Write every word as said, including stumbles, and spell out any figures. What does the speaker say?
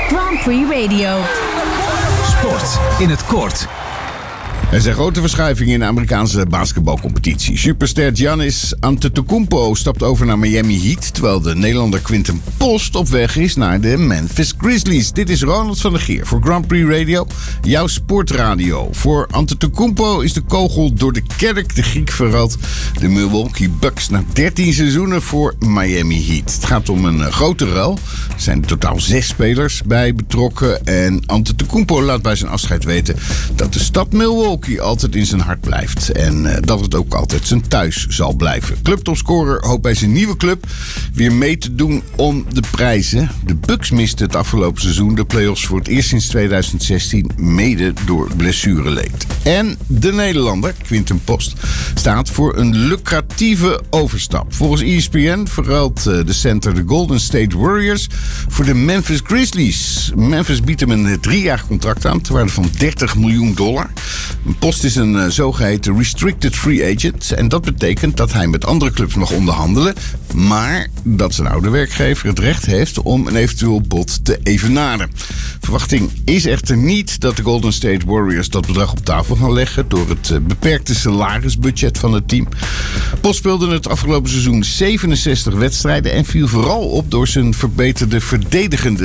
Grand Prix Radio. Sport in het kort. Er zijn grote verschuivingen in de Amerikaanse basketbalcompetitie. Superster Giannis Antetokounmpo stapt over naar Miami Heat, terwijl de Nederlander Quinten Post op weg is naar de Memphis Grizzlies. Dit is Ronald van der Geer voor Grand Prix Radio, jouw sportradio. Voor Antetokounmpo is de kogel door de kerk. De Griek verraadt de Milwaukee Bucks na dertien seizoenen voor Miami Heat. Het gaat om een grote ruil. Er zijn in totaal zes spelers bij betrokken. En Antetokounmpo laat bij zijn afscheid weten dat de stad Milwaukee altijd in zijn hart blijft. En uh, dat het ook altijd zijn thuis zal blijven. Clubtopscorer hoopt bij zijn nieuwe club weer mee te doen om de prijzen. De Bucks misten het afgelopen seizoen de play-offs voor het eerst sinds tweeduizend zestien, mede door blessureleed. En de Nederlander, Quinten Post, staat voor een lucratieve overstap. Volgens E S P N verruilt uh, de center de Golden State Warriors voor de Memphis Grizzlies. Memphis biedt hem een driejarig contract aan, ter waarde van dertig miljoen dollar. Post is een uh, zogeheten restricted free agent. En dat betekent dat hij met andere clubs mag onderhandelen, maar dat zijn oude werkgever het recht heeft om een eventueel bod te evenaren. Verwachting is echter niet dat de Golden State Warriors dat bedrag op tafel gaan leggen door het uh, beperkte salarisbudget van het team. Post speelde het afgelopen seizoen zevenenzestig wedstrijden en viel vooral op door zijn verbeterde verdedigende